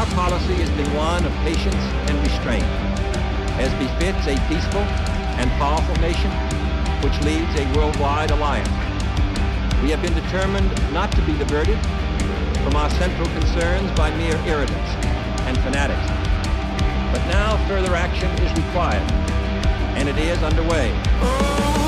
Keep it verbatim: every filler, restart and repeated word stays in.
policy has been one of patience and restraint, as befits a peaceful and powerful nation which leads a worldwide alliance. We have been determined not to be diverted from our central concerns by mere irritants and fanatics. But now further action is required, and it is underway.